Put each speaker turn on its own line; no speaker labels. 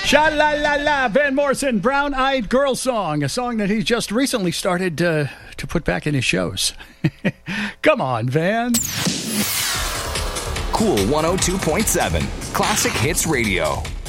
Sha-la-la-la, Van Morrison, Brown Eyed Girl Song, a song that he just recently started to put back in his shows. Come on, Van.
Cool 102.7, Classic Hits Radio.